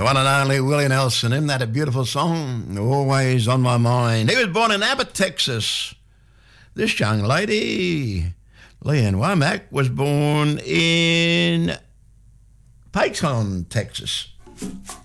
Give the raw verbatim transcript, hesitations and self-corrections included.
The one and only Willie Nelson. Isn't that a beautiful song? Always on my mind. He was born in Abbott, Texas. This young lady, Leanne Womack, was born in Payton, Texas.